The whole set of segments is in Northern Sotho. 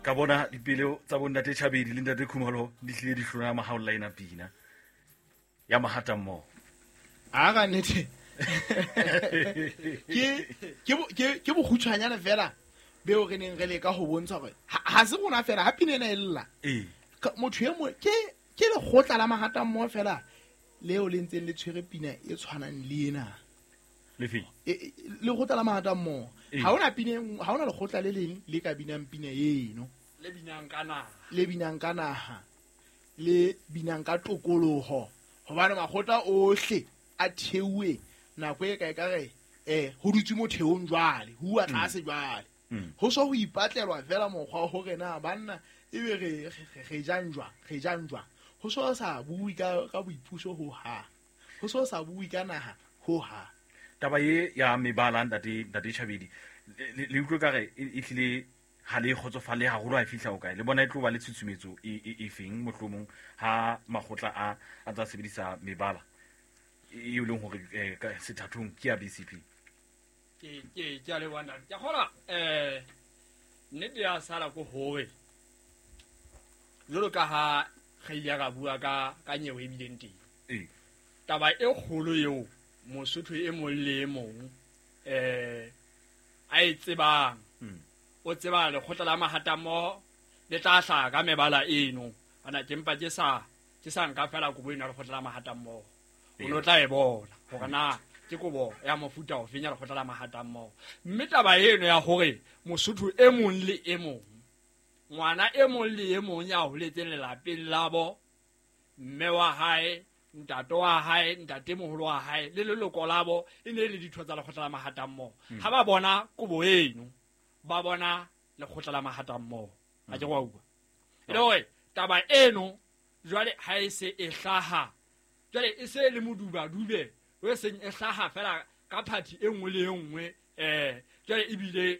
ka bona dipeleo tsa bonnate Tjhabedi le ntate Khumalo di hlile di hlona mahaolla ena pina ya mahata mmoho a ga nnete ke bokgutshwanyana fela beo re neng re leka go bontsha gore ha se gona fela ha pina ena e lla motho ye mo ke lekgotla la mahata mmoho fela leo le ntseng le tshwere pina e tshwanang le ena lekgotla la mahata mmoho ha ona lekgotla le leng le ka binang pina eno le binang ka naha le binang ka tokoloho hobane makgotla ohle a theuwe nako e ka ekare ho dutse mo theong jwale ho a tlase jwale ho so ho ipatlelwa fela mokgwa ho rena banna ebe re janjwa ho so sa bui ka boipuso ho ha ho so sa bui ka naha ho ha taba ye ya mebala ntate Tjhabedi le utlwe ka re e tlile ha le khotsofale ha holo ha fihla o kae le bona e tloba le tshutshumetso e feng mohlomong ha makgotla a tsa sebedisa mebala e leng hore ka sethathong ke ya BCP ke a le bona ya khola nnete ya sala go hore jolo ka ha khaile ga bua ka nyewe e bileng teng taba e kgolo eo Mosotho e mong le e mong a e tsebang o tseba le khotla la mahata mo le tla hla ka mebala eno ana ke mpa ke sa nka fela go boina le khotla la mahata mo o no tla e bona gore na ke kobo ya mofuta o fenya le khotla la mahata mo mme taba eno ya gore Mosotho e mong le e mong ngwana e mong le e mong ya holetseng lelapeng labo mme wa hae ntato wa hae ntate moholo wa hae le leloko labo e ne le ditho tsa lekgotla la mahata mmoho ha ba bona kobo eno ba bona lekgotla la mahata mmoho a ke go bua ile hore taba eno jwale ha e se e hlaha jwale e se le moduba dube o seng e hlaha fela ka party e nngwe le e nngwe jwale ebile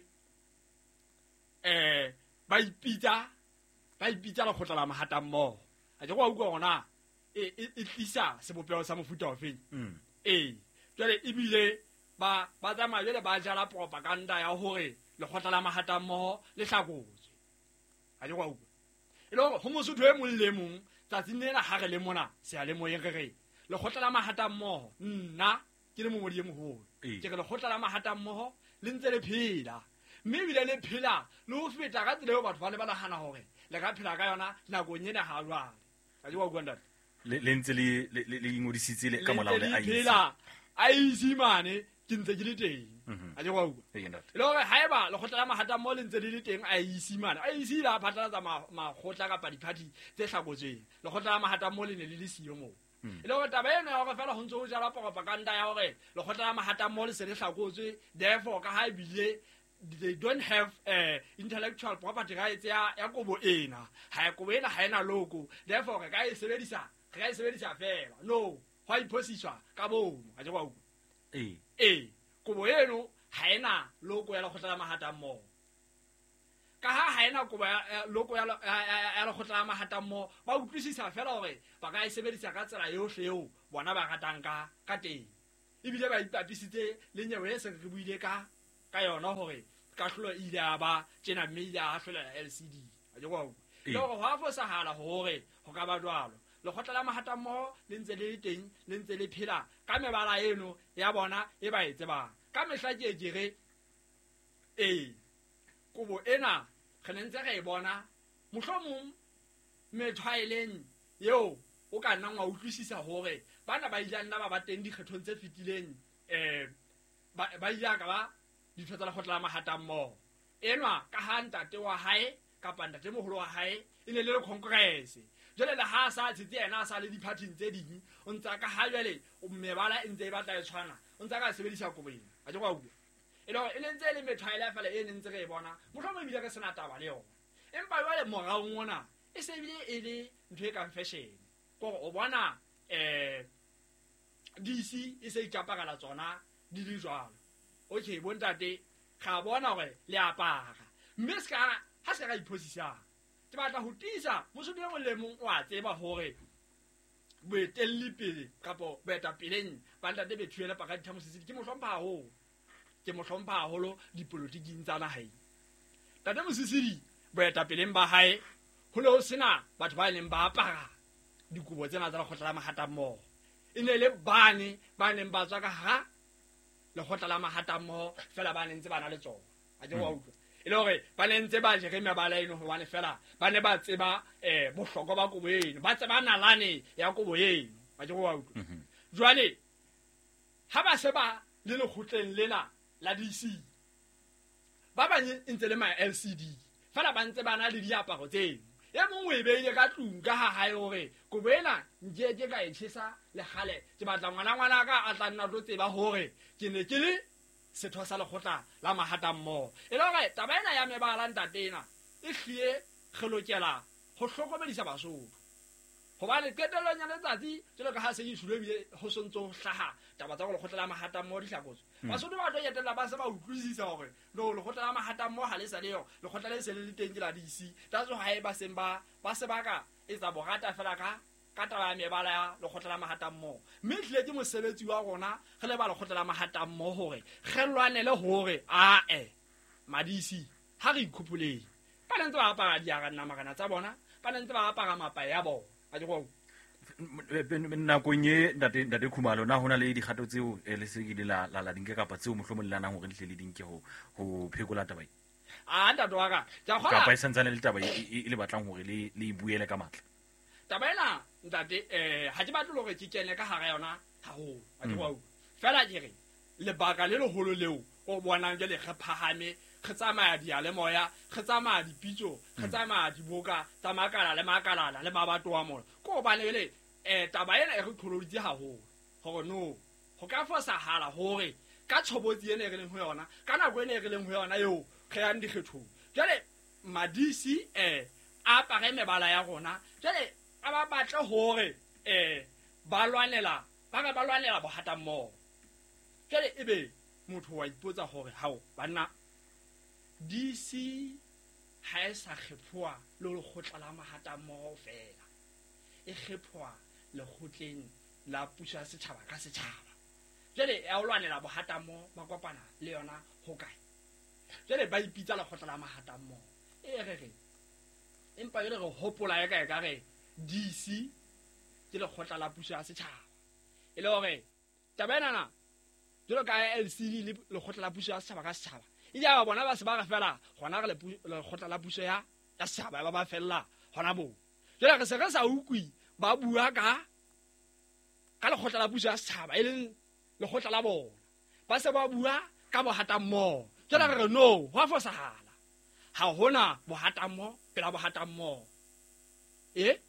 ba ipitsa lekgotla la mahata mmoho a ke go bua gona e tlisa sebopego sa mofuta ofeng jwale ebile ba tsamaya jwale ba jala propaganda ya hore lekgotla la mahata mmoho le hlakotswe a ke go bua e le hore ho Mosotho e mong le mong tsatsing lena ha re le mona se a le moyeng re lekgotla la mahata mmoho nna ke le mongodi e moholo ke re lekgotla la mahata mmoho le ntse le phela mme ebile le phela le ho feta ka tsela eo batho ba le ba nahana hore le ka phela ka yona nakong ena ha jwale a ke go bua ntate le ntse le ingodisitse le ka molao le IEC mane ke ntse ke le teng a ke go bua le hore haeba lekgotla la mahata mmoho le ntse le le teng IEC mane IEC la phatlalatsa makgotla kapa diphati tse hlakotsweng lekgotla la mahata mmoho le ne le siyo moo e le hore taba eno ya hore fela ho ntse ho jala propaganda ya hore lekgotla la mahata mmoho le se le hlakotswe therefore ka ha ebile they don't have intellectual property rights ya kobo ena ha kobo ena ha ena logo therefore re ka e sebedisa fela no hwa iposiswa ka bomo a ke go bua kobo eno ha ena logo ya lekgotla la mahata mmoho ka ha ena kobo ya logo ya lekgotla la mahata mmoho ba utlwisisa fela hore ba ka e sebedisa ka tsela yohle eo bona ba ratang ka teng ebile ba ipapisitse le nyewe e se re buile ka yona hore kahlolo ile ya ba tjena mme ile ya hlola LCD a ke go bua le hore ho a fosahala hore ho ka ba jwalo lekgotla la mahata mmoho le ntse le teng le ntse le phela ka mebala eno ya bona e ba e tsebang ka mehla ke re kobo ena re ntse re e bona mohlomong methwaeleng yeo o ka nna wa utlwisisa hore bana ba ile nna ba teng dikgethong tse fetileng ba ile ka ba ditho tsa lekgotla la mahata mmoho enwa ka ha ntate wa hae kapa ntate moholo wa hae e ne le congress jwale le ha sa tshitse yena sa le diparting tse ding o ntsa ka ha jwale mebala e ntse e batla e tshwana o ntsa ka sebedisa kobeng a ke go bua e le ntse le methwaela fela e ntse re e bona mohlomong bile ka sena taba le yona empa jwale moraong ona e se bile e le ntho e kang fashion gore o bona DC e se ikapagala tsona di le jwalo okay bontate ga bona gore le apara mme ska ha se ga iposisa ke batla ho tisa Mosotho ya molemo wa tseba hore boetelli pele kapo beta peleng banda de bethuela paka dithamosisi ke mo hlompha haholo dipolotiking tsa nahae tate Mosisiri boetapeleng ba hae ho ne ho sena batho ba neng ba apara dikobo tsena tsa lekgotla la mahatammoho. E ne le bane ba neng ba tswa ka hara lekgotla la mahatammoho fela ba neng tse bana le tsona a ke wa utlwa e le hore ba ne ntse ba jere mebala eno hobane fela ba ne ba tseba bohlokwa ba kobo eno ba tseba nalane ya kobo eno a ke wa utlwa. Jwale ha ba se ba le lekgotleng lena la DC ba ba ntse le ma LCD fela ba ntse bana le diaparo tseno e mongwe e beile ka tlung ka ha hae hore kobo ena nke ka e tshisa le gale ke batla ngwana ka a tla nna tlo tseba hore ke ne ke le setho sa lekgotla la mahatammoho. E le hore taba ena ya mebala ntatena e hlile re lokela ho hlokomedisa Basotho hobane qetellong ya letsatsi jalo ka ha se itshule bile ho sontso hlaha taba tsa go lekgotla la mahatammoho di hlakotse Basotho ba tlo yetella ba se ba utlwisisa hore no lekgotla la mahatammoho ha le sa leyo lekgotla le se le teng ke la DC tatso ha e ba seng ba se ba ka etsa borata fela ka taba ya mebala ya lekgotla la mahatammoho. Mme hlile ke mosebetsi wa rona re le ba lekgotla la mahatammoho hore re lwanele hore madisi ha re ikhupuleng ba ntse ba apara diara namakana tsa bona ba ntse ba apara mapa ya bona a go nakong e ntate Khumalo na hona le dikgato tseo le se ke la dinke kapa tseo mohlomong lanang hore dihle le dinke ho phekola taba e ntate wa ka ja kgola kapa e santsane le taba e le batlang hore le buele ka matla taba ena ntate ha ke batle hore ke kene ka hara yona ha ho a ke go fela ke re lebaka le leholo leo o bonang ke le re phahame re tsamaya dialemoya re tsamaya dipitso re tsamaya diboka tsa makala le mabato wa mona ko ba le taba ena e re tlholoditse haholo hore no ho ka fosahala hore ka tshobotsi ene re leng ho yona ka nako ene re leng ho yona eo re yang dikgethong jale madisi a apare mebala ya rona jale a ba batle hore ba lwanela bohatammoho jale ebe motho wa ipotsa hore hao banna DC ha e sa kgephoa le lekgotla la mahatammoho fela e kgephoa lekgotleng la puso ya setjhaba ka setjhaba jale ya lwanela bohatammoho ba kopana le yona ho kae jale ba ipitsa lekgotla la mahatammoho e re empa e re hopola ya ka re DC ke lekgotla la puso ya setjhaba e le hore tabenana jalo ka LCD le lekgotla la puso ya setjhaba ka setjhaba ya bona ba se ba fela gona re le khotla la puso ya setjhaba ba fella gona bo jela re se re sa ukwi ba bua ka le khotla la puso ya setjhaba e leng le khotla la bona ba se ba bua ka bohatammoho jela re no ho fosahala ha hona bohatammoho pela bohatammoho ke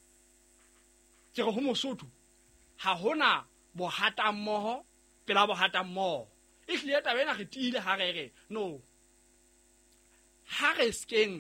re ho Mosotho ha hona bohatammoho pela bohatammoho e hlile taba ena re tile ha re no ha re skeng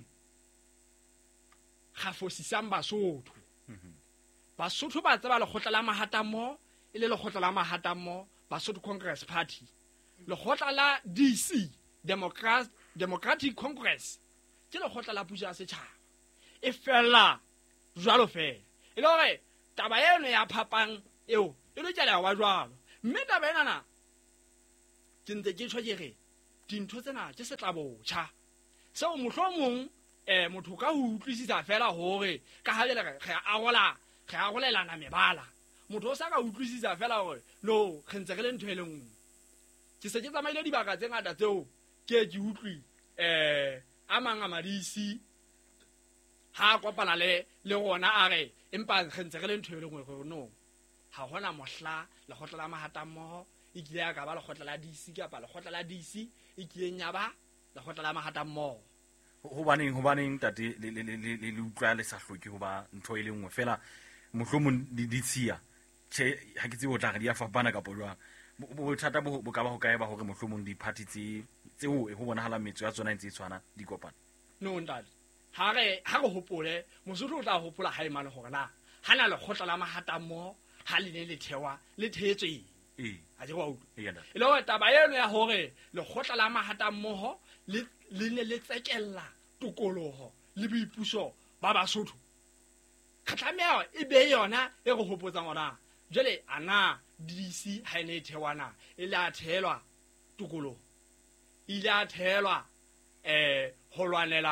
ga fosisang Basotho ba tseba lekgotla la mahatammoho e le lekgotla la mahatammoho Basotho Congress Party lekgotla la DC Democratic Congress ke lekgotla la puso ya setjhaba e fella jwalo fela e le hore taba eno ya phapang eo e lokela wa jwalo mme taba ena ke ntse ke tshwa ke re dintho tsena ke setlabotjha seo mohlomong motho ka ho utlwisisa fela hore ka ha le re arolelana mebala motho o sa ka utlwisisa fela hore no re ntse re le ntho e lengwe ke se ke tsamaile dibaka tse ngata tseo ke utlwi a mang a madisi ha kopana le gona a re empa re ntse re le ntho e lengwe gore no ha hona mohla lekgotla la mahatammoho e kile ya ka ba lekgotla la DC kapa lekgotla la DC e kile nya ba lekgotla la mahatammoho hobaneng tate le utlwa le sa hloke ho ba ntho e le nngwe fela mohlomong di tsia ha ke tsebe o tla re di a fapana kapa jwang bothata bo ka ba ho kae ba hore mohlomong di party tseo ho bonahala metso ya tsona ntse e tshwana di kopana no ndadi ha re hopole Mosotho o tla hopola ha e mane hore na hana lekgotla la mahatammoho ha le ne le thewa le thetswe a je wa utlwa e le hore taba eno ya hore lekgotla la mahatammoho le ne le tsekella tokoloho le boipuso ba Basotho khatlameha e be yona e re hopotsang ona jele ana DC ha ene thewana e la thelwa tokoloho ile a thelwa ho lwanela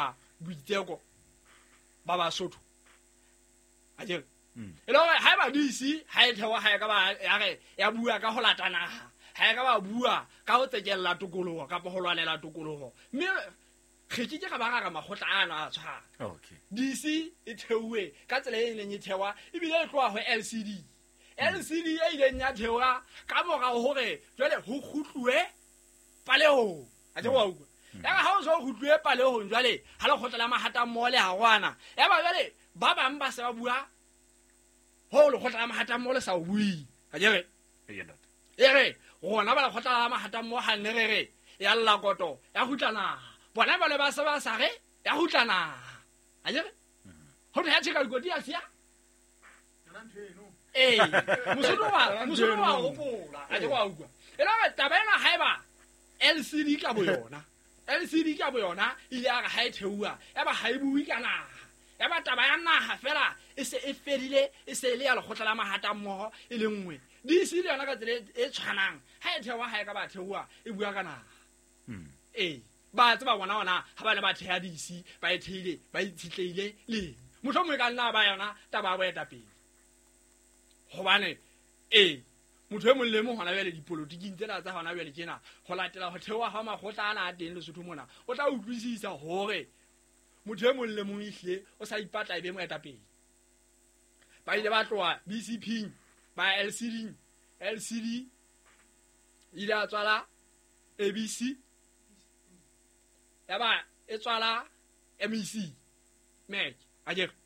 boiteko ba Basotho a jere e le gore ha ba DC ha e thewa ha e ka ba ya bua ka ho latana ha e ka ba bua ka ho tsekella tokoloho ka ho lwanela tokoloho mme khetse ke ga ba ga magotla ana a tshwana okay DC e thewe ka tsela e leng e thewa e bile e tloa ho LCD e ile nya thewa ka mora hore jwale ho khutluwe palehong a je wa utlwa ya ha o so khutluwe palehong jwale ha le khotla la mahata mmole ha gwana ya ba jwale ba bang ba se ba bua ho le khotla la mahata mmole sa o bui a jere ere gona ba le khotla la mahata mmo ha nne re ya llakoto ya hutlana bona ba le ba se ba sare ya hutlana a jere ho re ya tsheka godi ya sia Mosotho wa gopola a je wa utlwa e la taba ena haeba LCD ka boyona ile ya ga e theua ya ba ha e bui kana ya ba taba ya naha fela e se e fedile e se ile ya le khotla la mahata mmoho e le nngwe di se ile yona ka tsele e tshwanang ha e thewa ha e ka ba theua e bua kana ba tseba bona ha ba le ba thea DC ba e theile ba itshitleile le motho mo ka nna ba yona taba ba eta pele gobane motho e mong le mong hona bjale dipolotiking tsena tsa hona bjale tjena go latela go thewa ha magotla ana a teng Lesotho mona o tla utlwisisa hore motho e mong le mong ihle o sa ipatla ebe moetapele ba ile ba tloa BCP ba LCD ile a tswala ABC ya ba e tswala MEC MEC a jere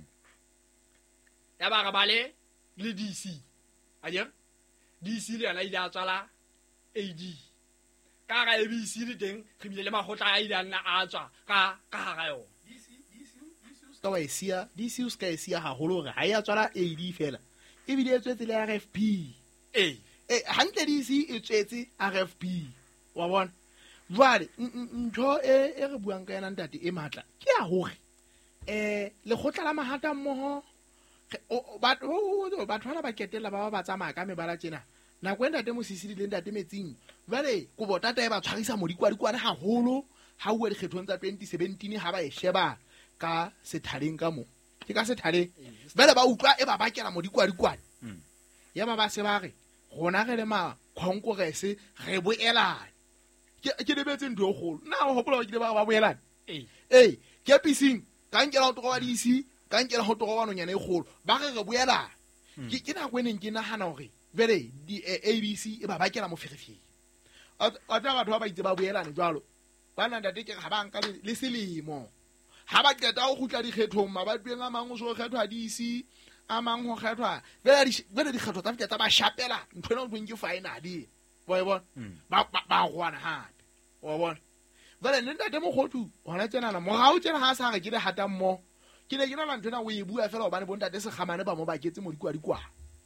ya ba ga bale le DC a jere DC le yana ile a tswala AD ka ga ABC le teng re bile le magotla a ile a nna a tswa ka ga yo ka wa isia DC ska isia ha holo re ha ya tswala AD fela e bile e tswetse le RFP hantle DC e tswetse RFP wa bona jwale ntho e re buang ka yena ntate e matla ke ya hore le khotla la mahata mmoho batho bana ba ketela ba tsamaya ka mebala tsena na kwenda te mosisidi le ntate metsing jwale go botata e ba tshwarisa modikwadikwane haholo ha uwe dikgethong tsa 2017 ha ba e sheba ka sethaleng ka mo ke ka sethaleng jwale ba utlwa e ba bakela modikwadikwane ya ba se ba re gona ge le ma congress re boelane ke lebetse ntho e kgolo na ho hopola ke le ba boelane ke pising ka nkela ho toka DC ka nkela ho toka wanonyana e kgolo ba re boelane ke na kweneng ke nahana hore vele di ABC e ba bakela mo ferefie a tla batho ba itse ba boelane jwalo bana ntate ke ga ba nka le selemo ha ba qeta go khutla dikgethong mabatweng a mang o so kgethwa DC a mang ho kgethwa vele dikgetho tsa fitsa ba shapela nthwena o beng ke final wa bona ba gwana hape wa bona vele ntate mo khothu hona tsena na mo ga o tsena ha sa re ke le hata mmo ke le ke na nthwena o e bua fela hobane bo ntate se gamane ba mo ba ketse mo dikwa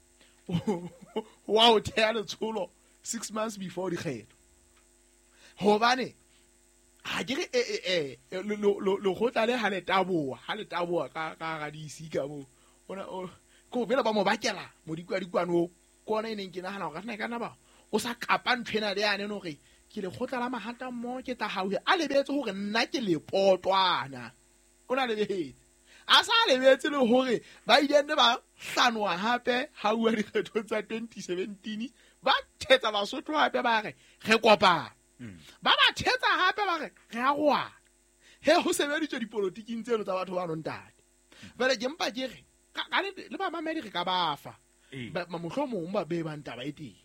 wow thea le tsholo 6 months before dikgetho hobane ha ke re lo khotla le ha le taboa ka ga DC ka mo ona ko vela ba mo bakela mo dikwadikwane ko ona ene ke nahana ga tsena kana ba o sa kapa nthwena le yane no re ke le khotla la mahata mmo ke ta hauhe a lebetse hore nna ke le potwana ona le behetse a sa lebetse le hore ba ile ba hlanwa hape ha uwa dikgetho tsa 2017 ba thetsa Basotho hape ba re re kopa ba thetsa hape ba re re a goa he ho sebeditswe dipolotiking tseno tsa batho ba nontate vele ke mpa ke re ka le ba mamedi re ka ba fa ba mohlomong ba be ba ntaba eteng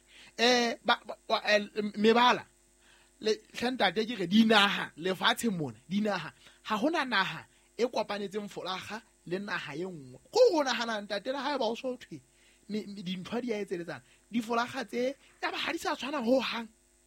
mebala le hlantate ke re dinaha le fatshe mona dinaha ha hona naha e kopanetseng folaga le naha ye nngwe go gona hana ntate la ha ba o so thwe dintho di a etseletsana di folaga tse ya ba ha di sa tshwana ho hang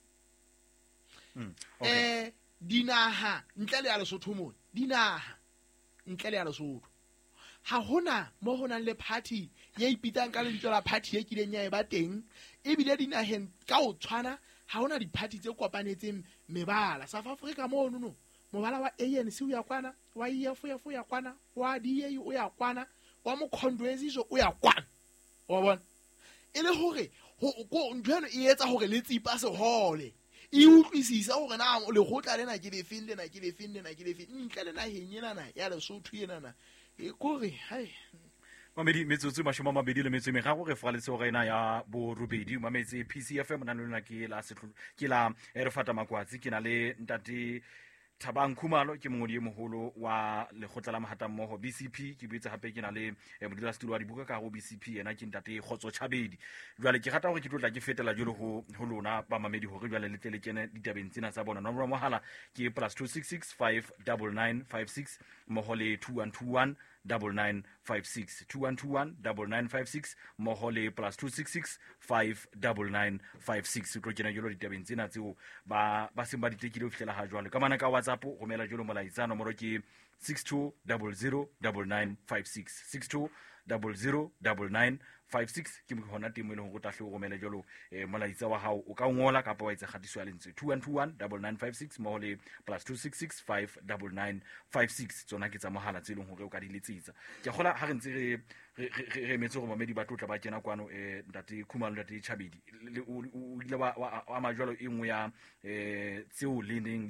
dinaha ntle le ya Lesotho mona dinaha ntle le ya Lesotho ha hona mo hona le party ya ipitang ka lebitso la party e kileng ya e ba teng e bile dinaheng ka o tshwana ha hona di party tse kopanetseng mebala South Africa mo no mobala wa ANC o ya kwana wa EF o ya kwana wa DA o ya kwana wa Mkhondweziso o ya kwana wa bona ile hore go ntweno e etsa hore le tsipa se hole e utlwisisa gore na lekgotla lena ke lefeng lena ke lefeng lena ke lefeng ntle le naheng enana ya Lesotho enana e kore hai mamedi metsotso 23 re fa letso rena ya bo robedi mametse PCFM na lona ke la re fata makwatsi ke na le ntate Thabang Khumalo ke mongodi moholo wa lekgotla la mahatammoho BCP ke buetse hape ke na le modulasetulo wa dibuka ka go BCP ena ke ntate Khotso Chabedi jwale ke rata gore ke tlotla ke fetela jolo ho lona ba mamedi hore jwale le tle le kene ditabeng tsena tsa bona nomoro mohala ke +266 59956 mohole 2121 9956 2121 9956 mohole +266 59956 tlo kena jolo ditabeng tsena tseo ba seng ba ditekile ho fihlela ha jwale ka mana ka WhatsApp romela jolo molaetsa nomoro ke 62009956 62009956 ke mo hona temo le ho tahle o romela jolo molaetsa wa hao o ka ngola ka pa wa etsa khatiso ya lentswe 21219956 mohole +266 59956 tsona ke tsa mohala tse leng hore o ka di letsetsa ke gola ha re ntse re metse go mamedi ba tlotla ba kena kwano ntate Khumalo ntate Chabedi o ile wa majwalo e nngwe ya tseo le neng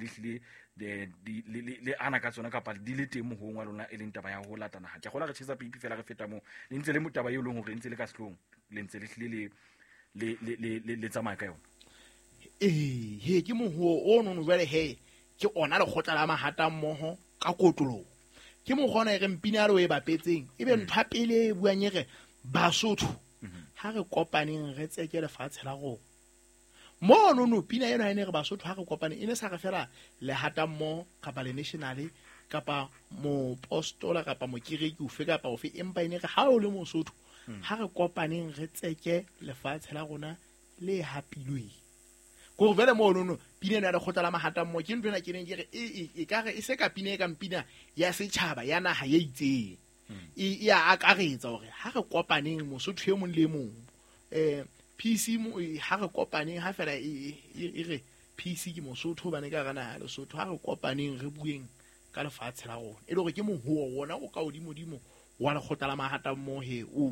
le ana ka tsona kapa di le teng mo ho ngwa lona e leng taba ya ho latana ha ke gola re tshisa pipi fela re feta mo le ntse le motaba yo leng hore ntse le ka setlong le ntse le tsamaya ka yona he ke mohuo o nono jwale he ke ona le khotla la mahatammoho ka kotolo ke mo gona re mpina le we bapetseng ebe ntwa pele buanyege Basotho ha re kopaneng re tseke lefatshe la go mo no pina ena ene re Basotho ha re kopane ene sa re fela le hatammo kapa le national kapa mo postola kapa mo kireki ufe kapa ofe empa ene re ha o le Mosotho ha re kopaneng re tseke lefatshe la rona le hapilwe go vele mo no pina ena le khotla la mahatammo ke ntwena ke neng ke re e ka re e se ka pina e ka mpina ya setšhaba ya naha ya itseng e ya akaretsa gore ha re kopaneng Mosotho e mong le mong PC mo ha re kopaneng ha fela e re PC ke Mosotho ba ne ka gana ha Lesotho ha re kopaneng re bueng ka lefatshe la rona e le gore ke mohuo wona o ka odimo wa le khotla la mahatammo he o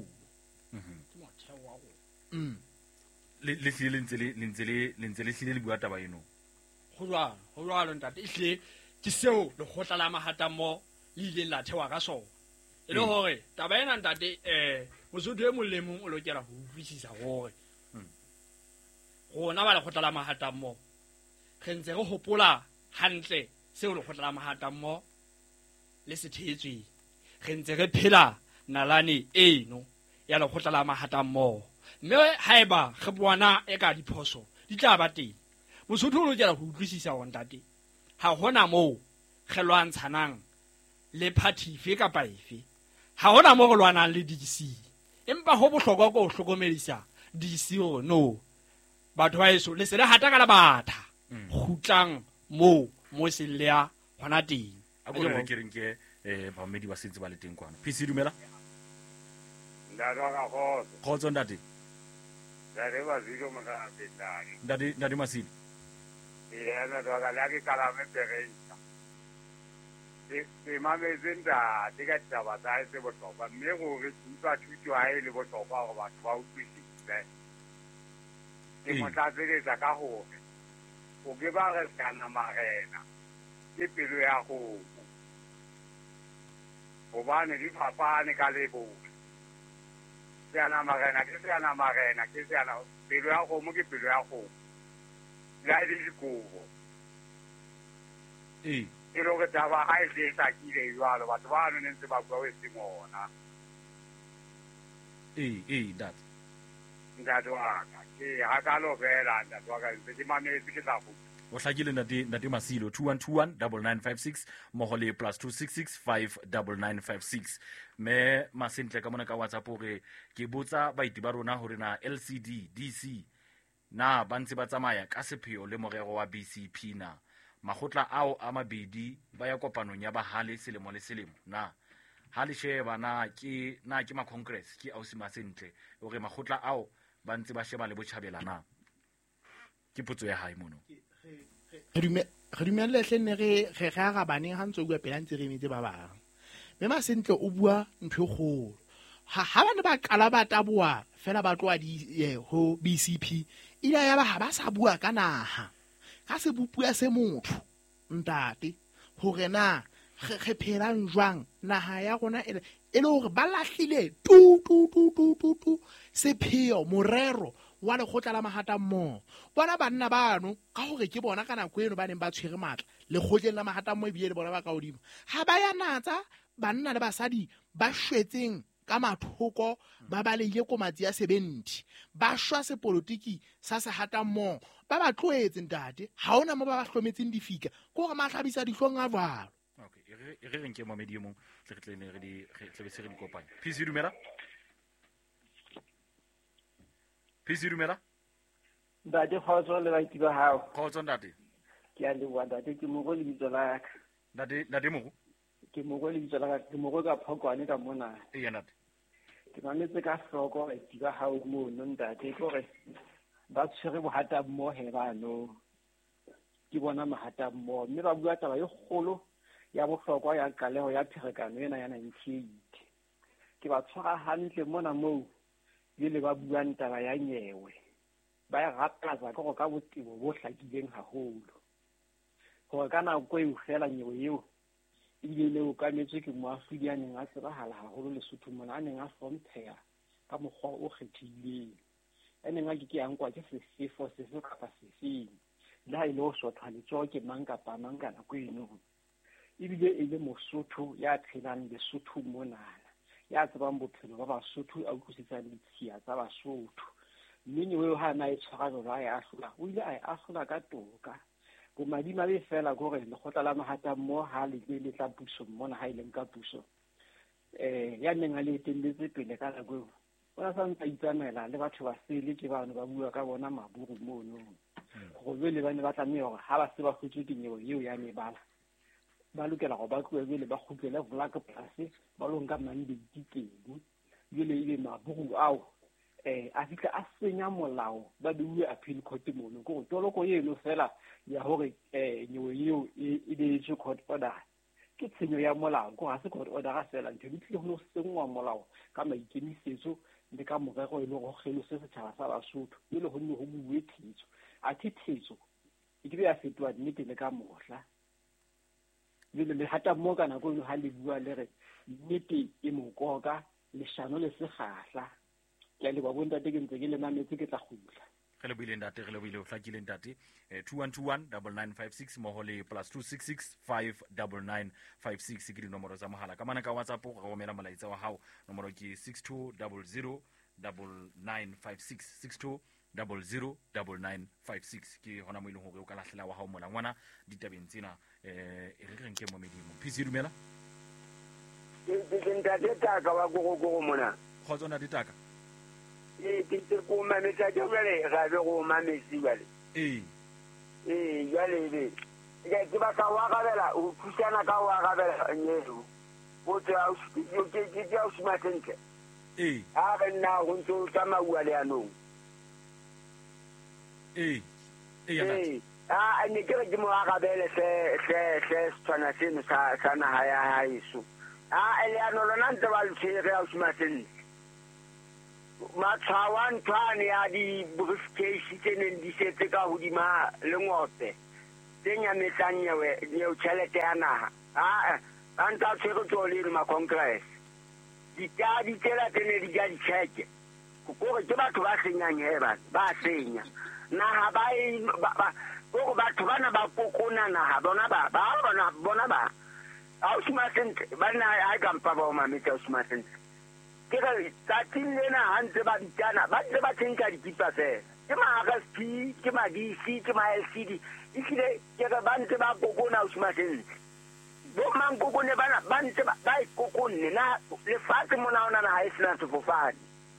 le ntse le bua taba eno go jwalo ntate ihle ke seo le khotla la mahatammo le ile la thewa ka sona e le hore taba ena ntate Mosotho e mong le mong o lokela ho utlwisisa hore rona ba le khotla la mahatammo re ntse re hopola hantle seo le khotla la mahatammo le se thetswe re ntse re phela nalane eno ya le khotla la mahatammo mme haeba re bona e ka diphoso di tla ba teng Mosotho o lokela ho utlwisisa hore ntate ha hona moo re lwantshanang le party fe kapa efe ha hona moo re lwanang le DC empa ho bohlokwa go hlokomedisa DC hore no batho ba eso le se le hata ka la batha khutlang mo se le ya hona teng a go re ke reng ke bammedi ba sentse ba le teng kwano PC dumela ndara go khotso ndate dare ba zigo maka betari ndate masili na doga la ke kala me perenta ke mame zinda diga taba tsa se botlhokwa mme go re tswa thuto ha ile botlhokwa go batho ba utlwisise ke motlatseletsa ka gore o ke ba re kana magena ke pelo ya go bane di papane ka lebo yana magena ke yana pelo ya go mo ke pelo ya go la di dikobo e lo ke taba ha ile sa kile jwalo batho ba no ntse ba bua we singona that ndadwaka ke ha ka lo vela ndadwaka ntse mametse ke tla go o hlakile ntate Masilo 21219956 mohole +266 59956 me masentle ka mona ka WhatsApp gore ke botsa baiti ba rona hore na LCD DC na ba ntse ba tsamaya ka sepheo le morero wa BCP na magotla ao a mabedi ba ya kopanong ya bahale selemo le selemo na ha le sheba na ke ma congress ke ausi masentle hore magotla ao ba ntse ba sheba le botjhabela na ke potso ya hae mono re dumelle hlenne re ga baneng ha ntse o bua pela ntse re emetse ba bang me Masentle o bua ntho kgolo ha bana ba qala ba taboa fela ba tloa di ho BCP ila ya ba ha ba sa bua ka naha ga se bopua se motho ntate gore na ge phelang jwang naga ya rona e le gore ba latlhile tu sepheo morero wa lekgotla la mahatammogo bona banna bano ka gore ke bona ka nako eno ba neng ba tshwere maatla lekgotleng la mahatammogo ebile le bona ba ka godimo ga ba ya natsa banna le basadi ba shwetseng ka mathoko ba baleile komatsi ya 70 ba shwa sepolotiki sa sehatammogo ba ba tloetse ntate ga ona mo ba ba hlometseng difika ke gore matlhabisa dihlong a jalo. Okay, e re reng ke mo mediumong tle re tlebetse re di kopanya. Phisi dumela. Phisi dumela. Ntate khotso le baiti ba hao. Khotso ntate. Ke a leboha ntate ke mo go le bitso la ka. Ntate mo go. Ke mo go le bitso la ka ke mo go ka phokwane ka mona. E ya ntate. Ke mametse ka hloko baiti ba hao mo no ntate gore ba tshwere bohata mmo he bano. Ke bona mahata mmo mme ba bua taba e kgolo ya bohlokwa ya kaleho ya pherekano ena ya 98 ke ba tshwara hantle mona moo le ba buang taba ya nyewe ba ya gapatsa go ka botebo bo hlakileng haholo gore ka nako e fela nyewe eo ile o ka metse ke moafrika ya neng a tsebahala haholo Lesotho mona a neng a hlompheha ka mokgwa o kgethileng ene nga ke yang kwa ke sefo kapa sefeng le ha ile o sotha letso ke mang kapa mang kana go eno ebile e le Mosotho ya tshelang Lesotho mona ya tsebang bophelo ba Basotho a utlwisetsang ditshia tsa Basotho mme nyewe ha na e tshwara ba ya ahlola o ile a ahlola ka toka bo madima le fela gore le khotla la mahatammogo ha le tla puso mona ha ile nka puso ya neng a le tendetse pele ka nako bona sa ntse itsamela le batho ba sele ke bana ba bua ka bona maburu mono go be le bana ba tlamela gore ha ba se ba khutse dinyewe eo ya mebala ba lokela go ba tloe le ba khutlele vlak plus ba lo nka mandi diteng ile ile maburu ao a fitla a senya molao ba bue appeal court mono go toloko yeno fela ya hore nyewe eo e be tse court order ke tshenyo ya molao go ga se court order ga fela ntse ditlile go sengwa molao ka maikemisetso le ka morero e le go khelo se setšhaba sa Basotho le go nne go bue thetso a thetso e ke ya fetwa nnete le ka mohla le hata mo kana go ha le bua le re nnete e mokoka le shano le se gahla ya le ba bonta ke ntse ke le mametse ke tla khutla ge le buile ntate ge le buile o hlakile ntate 21219956 mo le +266 59956 ke dinomoro tsa mohala ka mana ka WhatsApp go romela molaetsa wa hao nomoro ke 62009956 62009956 ke hona mo ile go o ka lahlela wa hao mona ngwana ditabeng tsena e re reng ke mo medimo phisi dumela ke ntate taka wa go mona khotso na ditaka ke go mametsa ke jale ga be go mametsi jale jale ke ba ka wa gabela o thusana ka wa gabela nyeru o tla o ke o sima sentle a re nna go ntse o tsamauwa le anong a ne ke re ke mo agabele se tshwana seno sa naga ya haeso a leano lona ntse ba le tshwere a o sima sentle matshwao ntwane ya di-briefcase tse neng di setse ka hodima lengope tse nyametsang nyewe tšhelete ya naga a ntse a tshwere tsole le ma-congress ditadi tsela tse ne di ja ditšheke kore ke batho ba senyang bana ba senya naga kore batho bana ba kokona naga bona ba a o sima sentle banna a kampa ba o mametse a o sima sentle ke re tsatsing lena ha ntse ba bitana ba ntse ba tsenka dikipa fela ke ma-RSP ke ma-DC ke ma-LCD ehlile ke re ba ntse ba kokona o sima sentle bo mankokone bana ba ntse ba ikokonne na lefatshe mona ona na ha e sena sefofane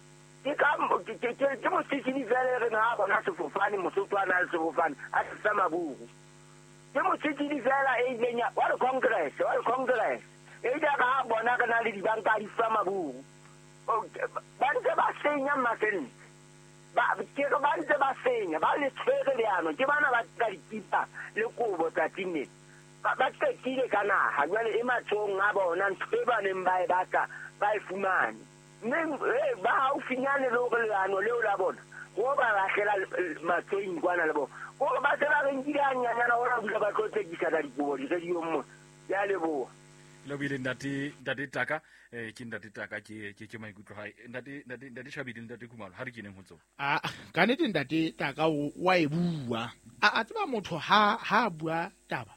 ke mositshidi fela re na bona sefofane Mosotho a na le sefofane a se sa maburu ke mositshidi fela e ileng wa le congress e ja ka bona ka na le dibanka di fa maburu ba ntse ba senya masentle ke re ba ntse ba senya ba le tshwere leano ke bana ba ka dikipa le kobo tsa tinne ba tsekile ka naga jwale e mathong a bona ntho e ba neng ba e batla ba e fumane mme ba haufinyane le gore leano leo la bona go ba lahlela matsoing kwana le bona o ba se ba renkile anyanyana ona bula ba tlo tsekisa ka dikobo di se di mo ya leboa lo bile ndate taka ke ndate taka ke maikutlo hae ndate Shabile ndate Khumalo ha re keneng ho tsona ka nnete ndate taka wa e bua a tseba motho ha bua taba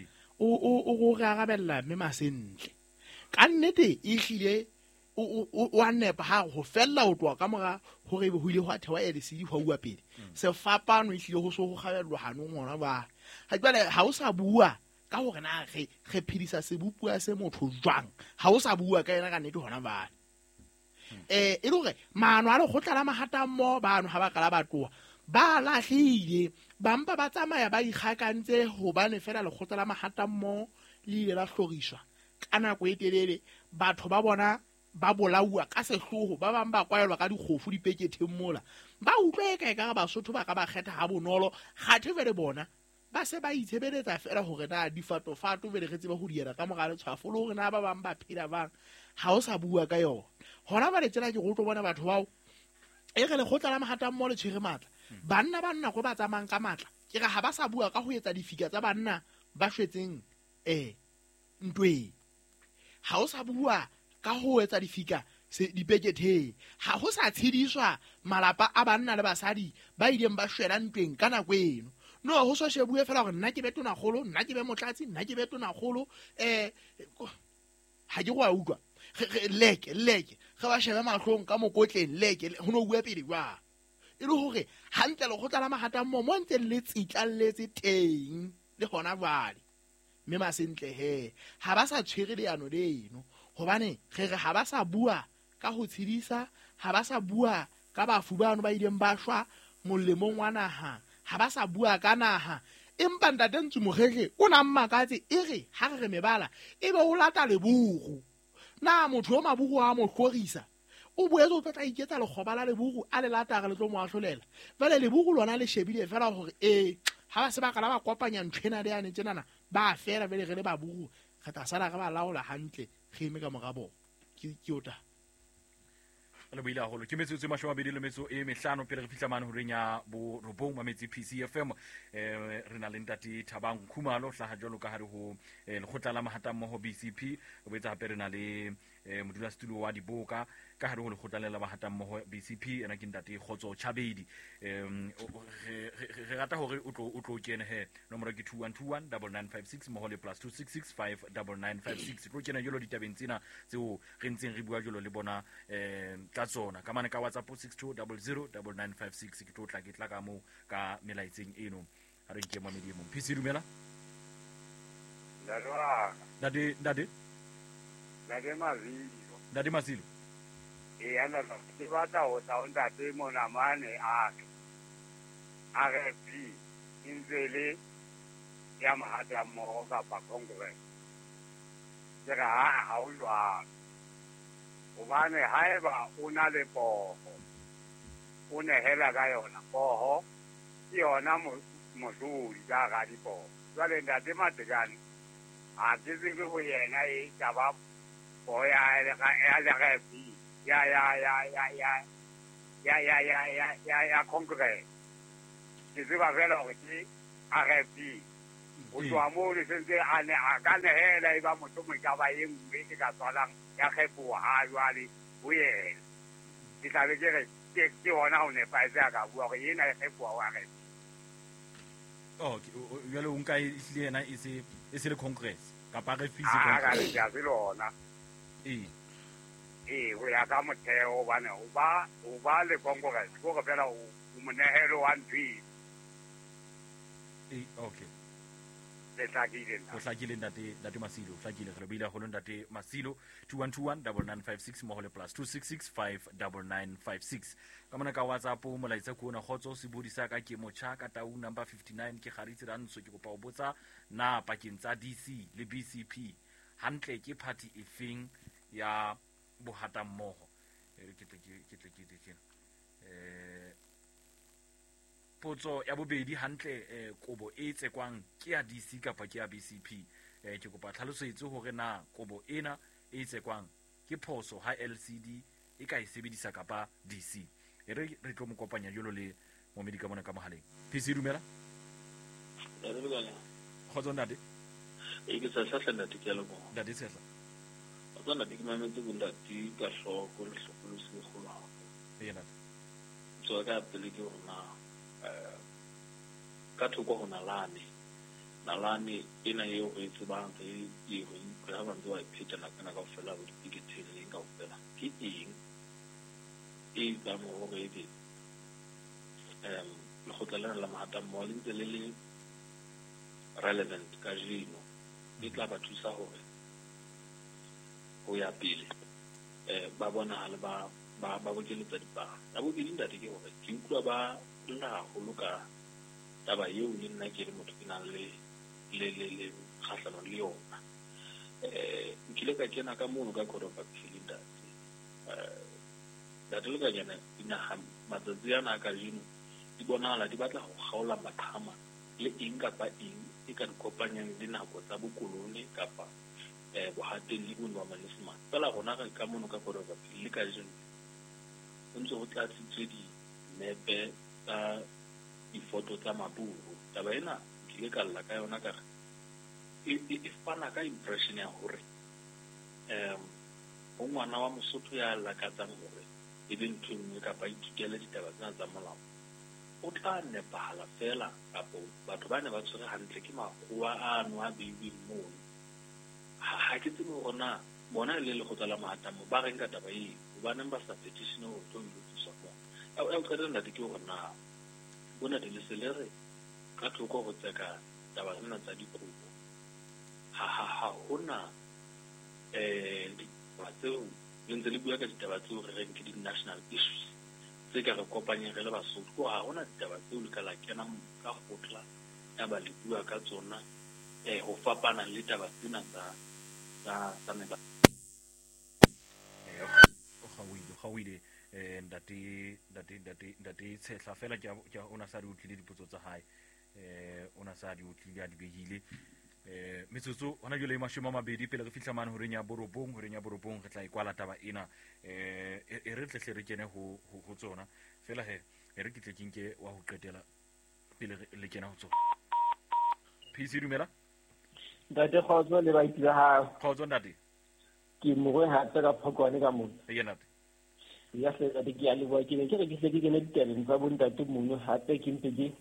o go arabella mme masentle ka nnete e hlile o nepa ha go fella o twa ka mora hore be ho ile ho thewa LCD ho bua pele se fapano e hlile go so go gabellwa hanong ngwana ba ha jwale ha o sa bua ka hore na re phedisa sebupua se motho jwang ha o sa bua ka ena ka nnete hona ba e le hore maano a le go tla la mahata mo bano ha ba kala ba tloa ba lahlile ba mpa ba tsamaya ba ikgakantse hobane fela le go tla la mahata mo le ile la hloriswa kana go etelele batho ba bona ba bolaua ka sehloho ba bang ba kwaelwa ka dikgofu dipeketheng mola ba utlwe ka ka Basotho ba ka ba kgetha ha bonolo kgathe vele bona ba se ba itshebeletsa fela hore na difatofato vele re tseba ho diela ka mogale tshwafo le hore na ba bang ba phela bang ha o sa bua ka yona hona ba le tsela ke go tlo bona batho bao e re le go tla la mahata mo le tshwere matla banna go ba tsamang ka matla ke ga ha ba sa bua ka ho etsa difika tsa banna ba shwetseng ntwe ha o sa bua ka ho etsa difika dipeketheng ha ho sa tshediswa malapa a banna le basadi ba ileng ba shwela ntweng ka nako eno no ho so shebue fela gore nna ke betona golo nna ke be motlatsi nna ke betona golo ha ke go a utlwa leke ge ba shebe mahlong ka mokotleng leke ho no bua pele jwa e le hore hantle le go tla la mahata mo ntse le tsitlalletse teng le gona jwale mme masentle he ha ba sa tshwere leano leno hobane ge ha ba sa bua ka ho tshedisa ha ba sa bua ka bafu bano ba ileng ba shwa molemong wa naha ha ba sa bua ka naha empa ntate Ntsumogege o na mmakatse e re ha re mebala e be o lata lebogo na motho o mabugo a mo hlorisa o boetse o tla iketsa le khobala lebogo a le lata ga le tlo mo ahlolela vele lebogo lona le shebile fela hore ha ba se ba kana ba kopanya ntshena le ane tsenana ba fela vele re le babugo ga ta sala ga ba laola hantle ge ime ka mogabo ke ota le buile haholo ke metsotso 25 pele re fihla mane ho renya bo robong mametsi PCFM re na le ntate Thabang Khumalo hlaha jwalo ka hare ho lekgotla la mahata mmoho BCP o betsa hape re na le modulasetulo wa Diboka ka hare ho lekgotla la mahata mmoho BCP ena ke ntate Khotso Chabedi re rata hore o tlo kene he nomoro ke 2121 9956 moho le +266 59956 tlo kena jolo ditabeng tsena tseo re ntseng re bua jolo le bona ka tsona ka mane ka WhatsApp 62009956 ke tla ka mo ka melaetseng eno a re ke mamedi mo PC dumela Dade Masilo ana ke batla ho ta onda te mona mane a re pi inzele ya mahata mo ka pa Congress jega ha o jwa o bane haeba o na le poho o ne hela ka yona poho ke yona mosuri ka ga di poho jwale ntate Matekane a ke tsebe go yena e ka ba poho ya le ga pi ya Congress ke tseba fela gore ke RFP o tloa moo le sentse a ka nehela e ba mohlomong ka ba e nngwe ke ka tswalang ya kgefoa ha jwale ho yena ke tlabe ke re ke hona ho nepaetse a ka bua gore ena e kgefoa wa RFP jwale o nka ehlile yena e se le Congress kapa RFP ka le ja se lona go ya ka motheo bane o ba le Congress go go fela o monehelo wa ntwi okay le tlakile o tlakile ntate Masilo tlakile re beile go ntate Masilo 21219956 mo le +266 59956 ka mona ka WhatsApp mo laitsa ko na Khotso se bodisa ka ke mocha ka tau number 59 ke garitse rantsho ke kopa o botsa na pakeng tsa DC le BCP hantle ke party efeng ya bohata mmoho ke potso ya bobedi hantle kobo e tsekwang ke ya DC kapa ke ya BCP ke kopa tlhalosetso hore na kobo ena e tsekwang ke phoso ha LCD e ka e sebedisa kapa DC re tlo mo kopanya jolo le momedi ka mona ka mohaleng PC dumela kgotso ntate ke sa hlahla ntate ke a leboha ntate tshehla tsona di ke mametse bondati ka hloko le hlokolosi le kgolo haholo ntate so ka pele ke rona ka thoko ho nalane ena eo re tsebang re ha ba ntse ba iphetela kana kaofela ho dipiketeleng kaofela ke eng e ba mo hore ebe lekgotla lena la mahatammoho le ntse le le relevant ka jeno le tla ba thusa hore ho ya pele ba bonahala ba bokeletsa dipalo ya bobedi ntate ke hore ke utlwa ba lla haholo ka taba eo le nna ke le motho ke nang le kgahlano le yona nkile ka kena ka mono ka Code of Appeal ntate le ka kena dinaga matsatsi ana ka jeno di bonahala di batla go kgaola mathama le eng kapa eng e ka di kopanyang dinako tsa bokolone kapa bohateng le bono ba management fela gona ka mono ka Code of Appeal le ka jeno go ntse go tlatsitswe dinepe tsa difoto tsa maburu taba ena ke ka lla ka yona ka e fana ka impression ya hore o ngwana wa Mosotho ya lakatsang hore e be ntho nngwe kapa ithutele ditaba tsena tsa molao o tla nepahala fela kapo batho ba ne ba tshwere hantle ke makgowa ano a beilweng moo ha ke tsebe gona bona le lekgotla la mahatamo ba reng ka taba eo baneng ba sa petition ho tlo ilotswa mo a o qetella ke gona bona di leselere ka thoko go tseka taba tsena tsa dikopo ha hona tseo le ntse le bua ka ditaba tseo re reng ke di-national issues tse ka re kopanyeng re le Basotho ko ha hona ditaba tseo le ka la kena ka kgotla ya ba le bua ka tsona ho fapana le taba tsena tsa meba gawile ntate tshehla fela ke ona sa di utlwile dipotso tsa hae ona sa di utlwile a di begile metsotso hona jole 20 pele re fihla mane horeng ya borobong re tla ikwala taba ena re tlehle re kene ho tsona fela he re ke tle kinke wa ho qetela pele le kena ho tsona PC dumela ntate kgotso le ba itse ha kgotso ntate ke mogwe hape ka phokwane ka mona ntate ya se ke ya le bua ke ne ke re ke se ke kene ditabeng tsa bontate mono hape ke ntse ke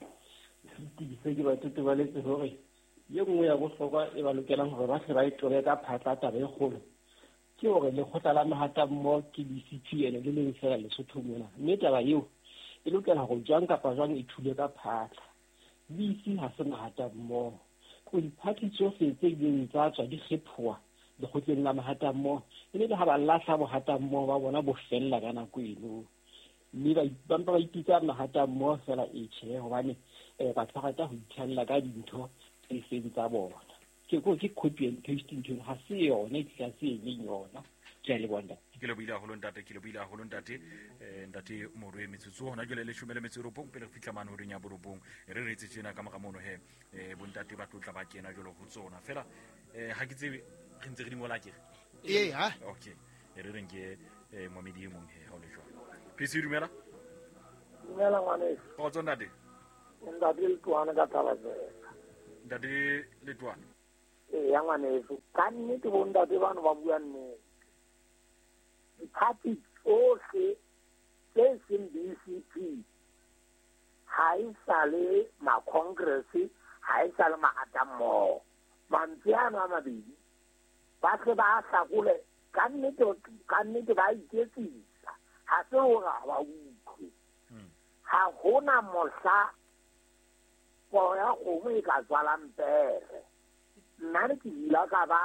ke ba tutu ba letse hore ye nngwe ya bohlokwa e ba lokelang hore ba se ba itobe ka phatla taba e kgolo ke hore lekgotla la mahatammoho ke di-CPN le leng fela Lesotho mona mme taba eo e lokela go jwang kapa jwang e thule ka phatla BC ha se mahatammoho go diphathi tsohle tse ileng tsa tswa di kgephuwa lekgotleng la mahatammoho e le ha ba lahla bohatammoho ba bona bo fella ka nako eno mme ba ipitsa mahatammoho fela tjhe hobane batho ba rata ho ithalla ka dintho tse seng tsa bona ke copy and paste ntho ha se yona e tla se yona ke le bona ke le buile haholo ntate ntate morwe metsotso hona jole le shumele metseropong pele re fihla mane ho renya borobong re re tsena ka mono he bontate ba tlotla ba kena jolo ho tsona fela ha ke tsebe re ntse re di mola ke ha okay re reng ke momedi mong he ha o le jwa PC dumela ngwane o tsona ntate ntate le tuana ka tala ntate le tuana ya ngwaneso ka nnete bontate bano ba bua nnete diphathi tsohle tse seng BCP ha e sale ma-congress ha e sale mahatammoho mantswe ano a mabedi ba se ba hlakole ka nnete ba iketsisa ha se hore ha ba utlwe ha hona mohla poho ya kgomo e ka tswalang pere nna ne ke dila ka ba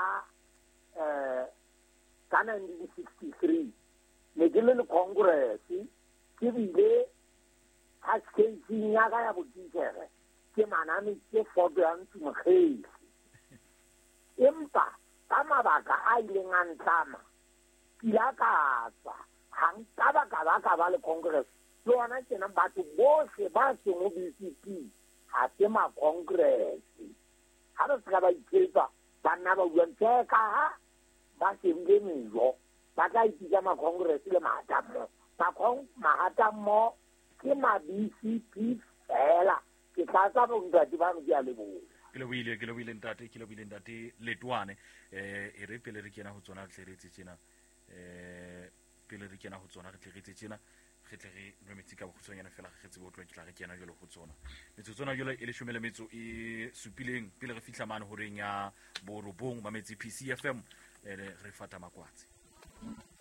ka 1963 ne ke le congress ke bile cascading ya ka ya botikere ke manane ke foto ya Ntsumokgei empa ka mabaka a ileng a ntlama kila ka tswa hangtaba ka ba le congress le ona tjena batho bohle ba seng ho BCP ha se ma-congress ha ba se ka ba ithetsa banna ba buang tse ka ha ba senge melo ba tla itisa ma-congress le mahatammoho mahatammoho ke ma-BCP fela ke tla tsa bontate ba ke a leboga ke le ntate Letwane e re pele re kena ho tsona re tle re etse tjena pele re kena ho tsona re tle re etse tjena re tle re nwe metsi ka bokhutswanyana fela ge tsebe o tlo ke tla re kena jalo ho tsona metso tsona jalo e le shumele metso e supileng pele re fihla mane horeng ya borobong ba metsi PCFM re fata makwatsi